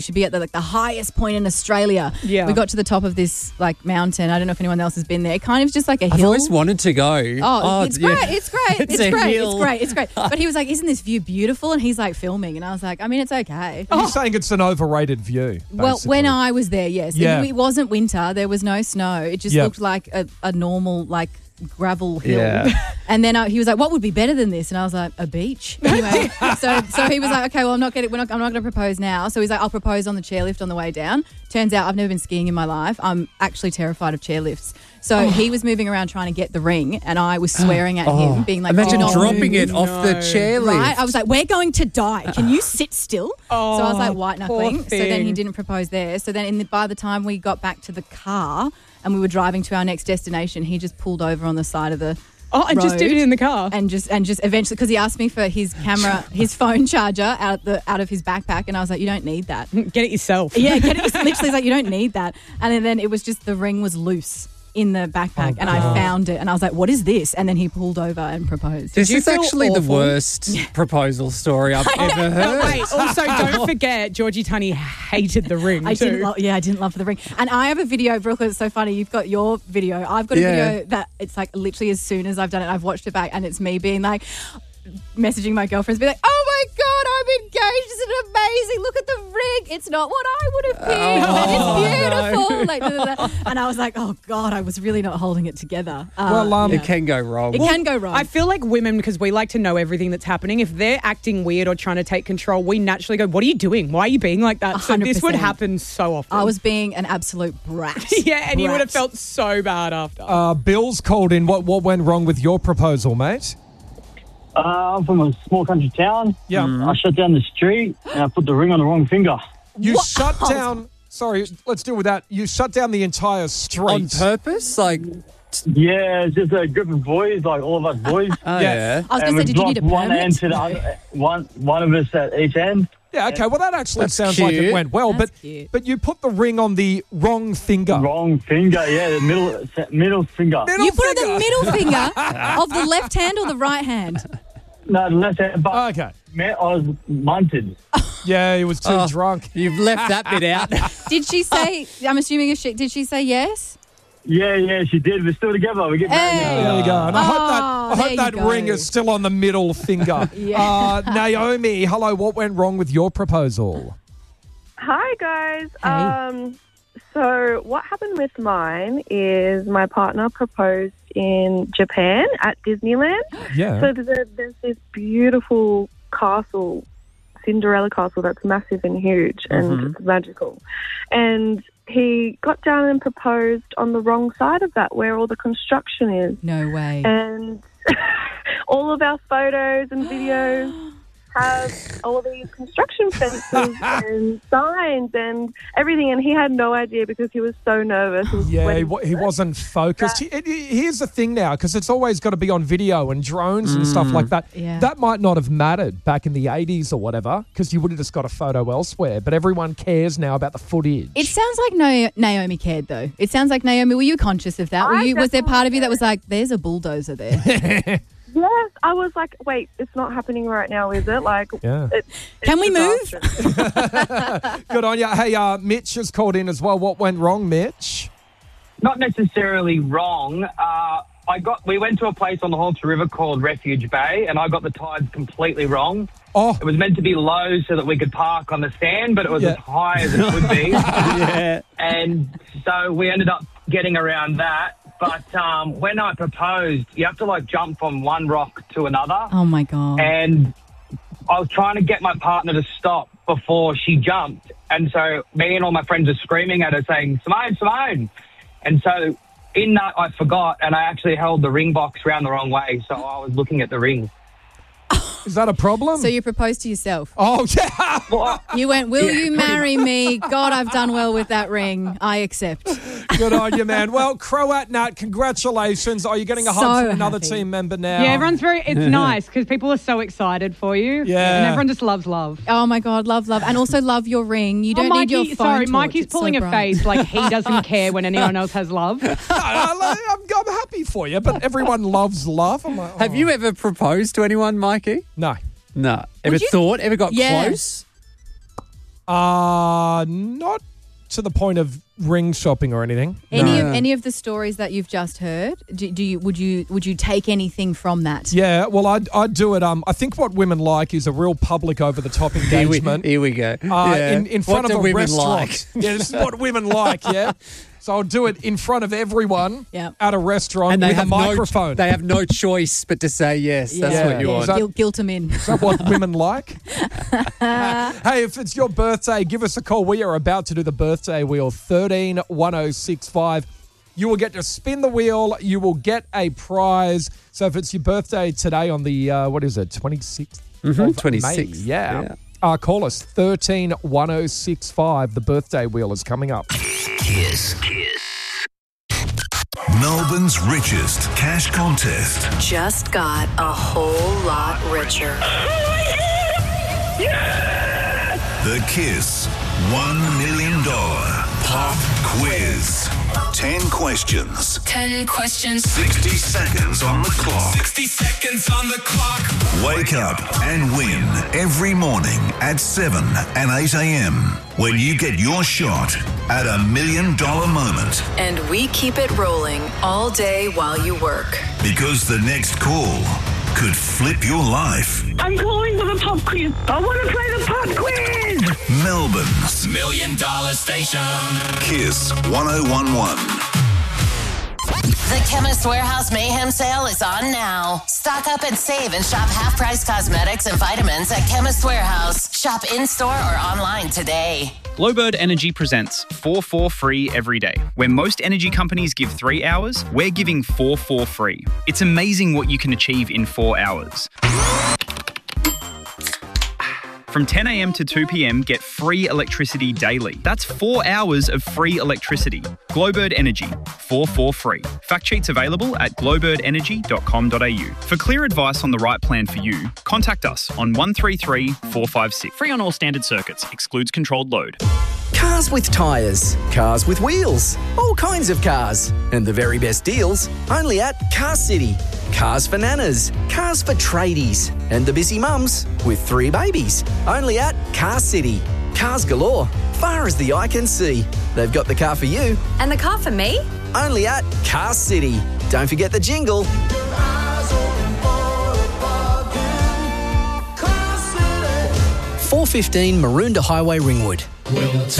should be at the highest point in Australia. Yeah. We got to the top of this mountain. I don't know if anyone else has been there. Kind of just like a I've hill. always wanted to go. It's great. It's great. It's It's a great. hill. It's great. But he was like, "Isn't this view beautiful?" And he's like filming, and I was like, "I mean, it's okay." You're saying it's an overrated view. Well, basically. when I was there, yes. Yeah. It wasn't winter. There was no snow. It just Yep. looked like a normal gravel hill. Yeah. And then he was like, "What would be better than this?" And I was like, "A beach." Anyway, so he was like, "Okay, well, I'm not going to propose now." So he's like, "I'll propose on the chairlift on the way down." Turns out I've never been skiing in my life. I'm actually terrified of chairlifts. So he was moving around trying to get the ring, and I was swearing at him, being like, Imagine "Do not dropping move." it off the chairlift. Right? I was like, "We're going to die. Can you sit still?" So I was like, white knuckling. poor So then he thing. didn't propose there. So then by the time we got back to the car and we were driving to our next destination, he just pulled over on the side of the and just did road it in the car. and just eventually, because he asked me for his camera, his phone charger out of his backpack, and I was like, "You don't need that." Get it yourself. Yeah, literally he's like, "You don't need that." And then it was just the ring was loose in the backpack, and I found it, and I was like, "What is this?" And then he pulled over and proposed. This you is feel actually the awful? worst proposal story I've ever heard. Wait, also don't forget, Georgie Tunney hated the ring I too. didn't love the ring. And I have a video, Brooke, it's so funny. You've got your video. I've got a video that it's like literally as soon as I've done it, I've watched it back, and it's me being like, messaging my girlfriends, be like, "Oh my God, I'm engaged. Isn't it amazing? Look at the ring. It's not what I would have picked. And it's beautiful." Like, blah, blah, blah. And I was like, "Oh God, I was really not holding it together." It can go wrong. It can go wrong. I feel like women, because we like to know everything that's happening, if they're acting weird or trying to take control, we naturally go, "What are you doing? Why are you being like that?" So this would 100%. happen so often. I was being an absolute brat. yeah, and you would have Brat. felt so bad after. Bill's called in. What went wrong with your proposal, mate? I'm from a small country town. Yeah. I shut down the street and I put the ring on the wrong finger. You shut down. Sorry, let's deal with that. You shut down the entire street. On purpose? Like, Yeah, it's just a group of boys, like all of us boys. yeah. I was and going to say, did we you need a dropped one end permit? to the other, one of us at each end. Yeah, okay. Well, that actually That's sounds like it cute. went well. That's but cute. but you put the ring on the wrong finger. Wrong finger, yeah, the middle finger. Middle You put it finger. on the middle finger of the left hand or the right hand? No, the left hand, but Okay. man, I was munted. Yeah, he was too drunk. You've left that bit out. Did she say, I'm assuming, did she say yes? Yeah, she did. We're still together. We get married Hey. now. There you go. And I Oh, hope there that you go. ring is still on the middle finger. Yeah. Naomi, hello. What went wrong with your proposal? Hi, guys. Hey. So what happened with mine is my partner proposed in Japan at Disneyland. Yeah. So there's this beautiful castle, Cinderella Castle, that's massive and huge and it's magical. And he got down and proposed on the wrong side of that, where all the construction is. No way. And all of our photos and videos have all these construction fences and signs and everything, and he had no idea because he was so nervous. Yeah, he wasn't focused. Here's the thing now, because it's always got to be on video and drones and stuff like that. Yeah. That might not have mattered back in the 80s or whatever, because you would have just got a photo elsewhere. But everyone cares now about the footage. It sounds like Naomi cared, though. It sounds like, Naomi, were you conscious of that? Was there part of you that was like, there's a bulldozer there? Yes, I was like, wait, it's not happening right now, is it? Like, Yeah. Can we move? disastrous. Good on you. Hey, Mitch has called in as well. What went wrong, Mitch? Not necessarily wrong. We went to a place on the Halter River called Refuge Bay, and I got the tides completely wrong. Oh, It was meant to be low so that we could park on the sand, but it was Yeah. as high as it could be. Yeah. And so we ended up getting around that. But when I proposed, you have to jump from one rock to another. Oh, my God. And I was trying to get my partner to stop before she jumped. And so me and all my friends are screaming at her saying, Simone. And so in that I forgot, and I actually held the ring box round the wrong way. So I was looking at the ring. is that a problem? So you proposed to yourself. Oh, yeah. Well, You went, will you marry me? God, I've done well with that ring. I accept. Good on you, man. Well, Croat Nat, congratulations. Are you getting a hug So from another happy. team member now? Yeah, it's nice because people are so excited for you. Yeah. And everyone just loves love. Oh, my God, love. And also love your ring. You don't need your phone Sorry, torch. Mikey's It's so pulling a bright. face like he doesn't care when anyone else has love. I'm happy for you, but everyone loves love. I'm like, Have you ever proposed to anyone, Mikey? No. No. Ever you- thought? Ever got Yeah. close? Not to the point of ring shopping or anything. Any of the stories that you've just heard, would you take anything from that? Yeah, well, I'd do it. I think what women like is a real public over-the-top engagement. Here we go. In front What of do a women restaurant. like? Yeah, this is what women like, yeah. So I'll do it in front of everyone at a restaurant And they with a have microphone. they have no choice but to say yes. That's Yeah. what you Yeah. want. Guilt them in. Is that what women like? Hey, if it's your birthday, give us a call. We are about to do the birthday wheel, 131065. You will get to spin the wheel. You will get a prize. So if it's your birthday today on the, 26th? of 26th. May, yeah. Call us, 131065. The birthday wheel is coming up. Kiss. Melbourne's richest cash contest. Just got a whole lot richer. The Kiss $1 million pop quiz. 10 questions. 10 questions. 60 seconds on the clock. 60 seconds on the clock. Wake up and win every morning at 7 and 8 a.m. when you get your shot at $1 million moment. And we keep it rolling all day while you work. Because the next call could flip your life. I'm calling for the pop quiz. I want to play the pop quiz. Melbourne's $1 million station. Kiss 1011. The Chemist Warehouse Mayhem Sale is on now. Stock up and save and shop half-price cosmetics and vitamins at Chemist Warehouse. Shop in-store or online today. Glowbird Energy presents 4 for free every day. Where most energy companies give 3 hours, we're giving 4 for free. It's amazing what you can achieve in 4 hours. From 10 a.m. to 2 p.m, get free electricity daily. That's 4 hours of free electricity. Glowbird Energy, 4 for free. Fact sheets available at glowbirdenergy.com.au. For clear advice on the right plan for you, contact us on 133 456. Free on all standard circuits. Excludes controlled load. Cars with tyres, cars with wheels, all kinds of cars. And the very best deals only at Car City. Cars for nanas, cars for tradies, and the busy mums with 3 babies. Only at Car City. Cars galore, far as the eye can see. They've got the car for you. And the car for me? Only at Car City. Don't forget the jingle. 415 Maroondah Highway, Ringwood.